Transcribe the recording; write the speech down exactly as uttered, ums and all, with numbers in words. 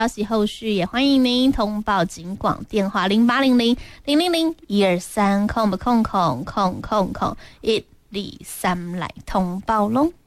消息后续也欢迎您通报警广电话零八零零零零零一二三空不空空空空空一二三来通报喽。